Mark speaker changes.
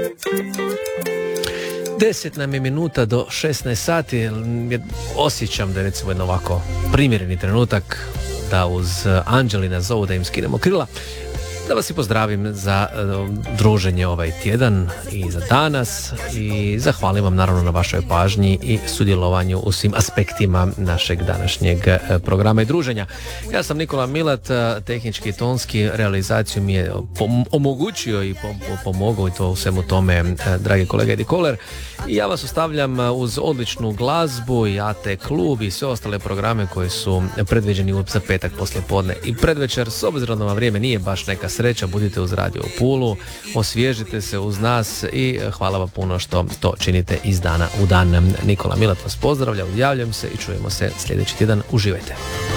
Speaker 1: 10 nam je minuta do 16 sati. Osjećam da je recimo jedno ovako primjereni trenutak da uz Anđelina zovu da im skinemo krila. Da vas i pozdravim za druženje ovaj tjedan i za danas i zahvalim vam naravno na vašoj pažnji i sudjelovanju u svim aspektima našeg današnjeg programa i druženja. Ja sam Nikola Milat, tehnički i tonski, realizaciju mi je omogućio i pomogao i to u svemu tome dragi kolega Edi Koler. I ja vas ostavljam uz odličnu glazbu i AT klub i sve ostale programe koji su predviđeni za petak poslijepodne i predvečer. S obzirom da vam vrijeme nije baš neka sreća, budite uz Radio Pulu, osvježite se uz nas i hvala vam puno što to činite iz dana u dan. Nikola Milat vas pozdravlja, javljam se i čujemo se sljedeći tjedan. Uživajte.